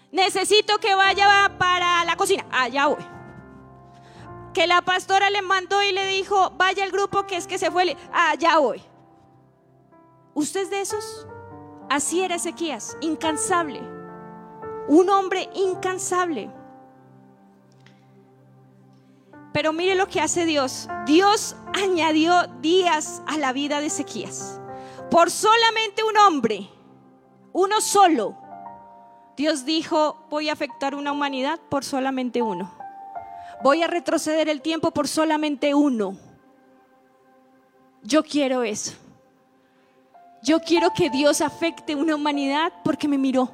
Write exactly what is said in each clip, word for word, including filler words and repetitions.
Necesito que vaya para la cocina. Allá voy. Que la pastora le mandó y le dijo, vaya al grupo que es que se fue. Allá voy. ¿Usted es de esos? Así era Ezequías, incansable. Un hombre incansable. Pero mire lo que hace Dios. Dios añadió días a la vida de Ezequías. Por solamente un hombre, uno solo. Dios dijo, voy a afectar una humanidad por solamente uno. Voy a retroceder el tiempo por solamente uno. Yo quiero eso. Yo quiero que Dios afecte una humanidad porque me miró.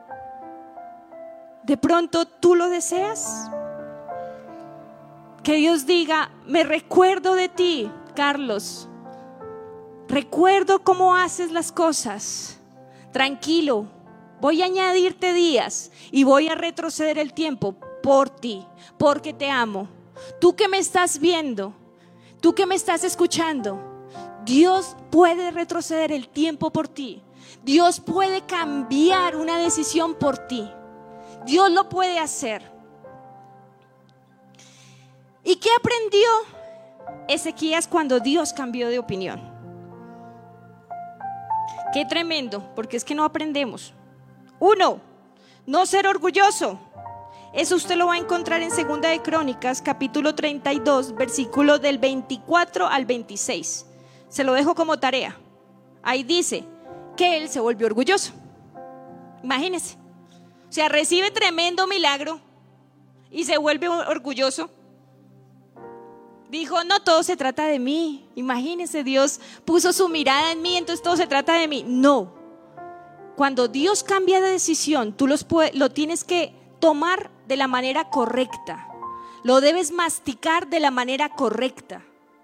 De pronto tú lo deseas. Que Dios diga, me recuerdo de ti, Carlos. Recuerdo cómo haces las cosas. Tranquilo, voy a añadirte días y voy a retroceder el tiempo por ti, porque te amo. Tú que me estás viendo, tú que me estás escuchando, Dios puede retroceder el tiempo por ti. Dios puede cambiar una decisión por ti. Dios lo puede hacer. ¿Y qué aprendió Ezequías cuando Dios cambió de opinión? Qué tremendo, porque es que no aprendemos. Uno, no ser orgulloso. Eso usted lo va a encontrar en Segunda de Crónicas, capítulo treinta y dos, versículos del veinticuatro al veintiséis. Se lo dejo como tarea. Ahí dice que él se volvió orgulloso. Imagínense. O sea, recibe tremendo milagro y se vuelve orgulloso. Dijo, no, todo se trata de mí. Imagínense, Dios puso su mirada en mí, entonces todo se trata de mí. No. Cuando Dios cambia de decisión, tú los puedes, lo tienes que tomar de la manera correcta. Lo debes masticar de la manera correcta.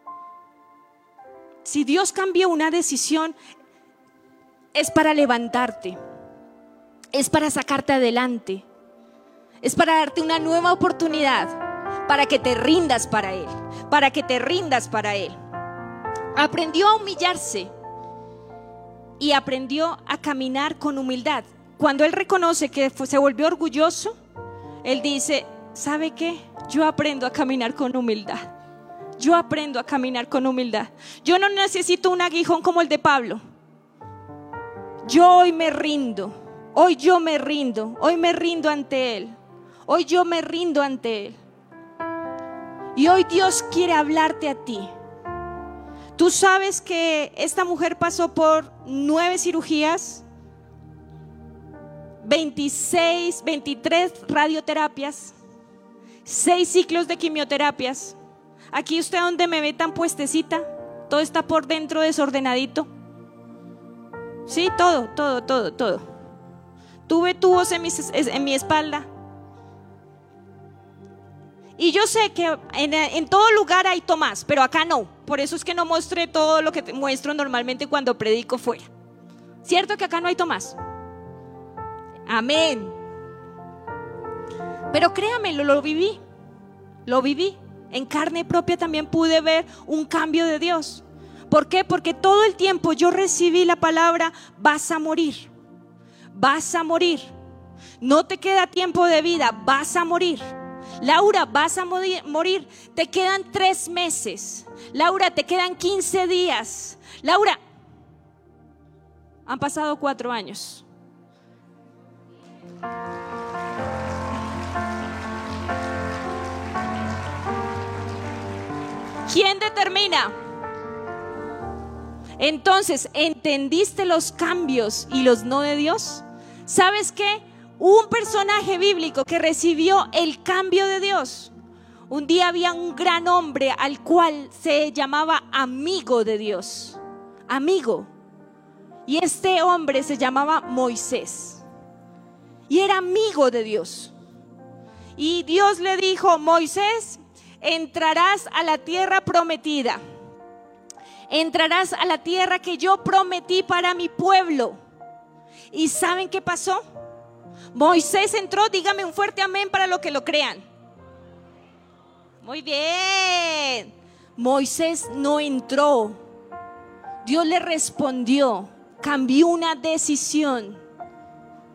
Si Dios cambia una decisión, es para levantarte. Es para sacarte adelante. Es para darte una nueva oportunidad. Para que te rindas para Él. Para que te rindas para Él. Aprendió a humillarse. Y aprendió a caminar con humildad. Cuando él reconoce que se volvió orgulloso, él dice, ¿sabe qué? Yo aprendo a caminar con humildad. Yo aprendo a caminar con humildad. Yo no necesito un aguijón como el de Pablo. Yo hoy me rindo. Hoy yo me rindo. Hoy me rindo ante Él. Hoy yo me rindo ante Él. Y hoy Dios quiere hablarte a ti. Tú sabes que esta mujer pasó por nueve cirugías, veintiséis, veintitrés radioterapias, seis ciclos de quimioterapias. Aquí usted donde me ve tan puestecita, todo está por dentro desordenadito. Sí, todo, todo, todo, todo. Tuve tubos en mi, en mi espalda. Y yo sé que en, en todo lugar hay Tomás, pero acá no. Por eso es que no mostré todo lo que te muestro normalmente cuando predico fuera. ¿Cierto que acá no hay Tomás? Amén. Pero créame, lo, lo viví. Lo viví. En carne propia también pude ver un cambio de Dios. ¿Por qué? Porque todo el tiempo yo recibí la palabra, vas a morir. Vas a morir. No te queda tiempo de vida, vas a morir. Laura, vas a morir, te quedan tres meses. Laura, te quedan quince días. Laura, han pasado cuatro años. ¿Quién determina? Entonces, ¿entendiste los cambios y los no de Dios? ¿Sabes qué? Un personaje bíblico que recibió el cambio de Dios. Un día había un gran hombre al cual se llamaba amigo de Dios. Amigo. Y este hombre se llamaba Moisés. Y era amigo de Dios. Y Dios le dijo, Moisés, entrarás a la tierra prometida. Entrarás a la tierra que yo prometí para mi pueblo. ¿Y saben qué pasó? Moisés entró, dígame un fuerte amén para los que lo crean. Muy bien. Moisés no entró. Dios le respondió, cambió una decisión.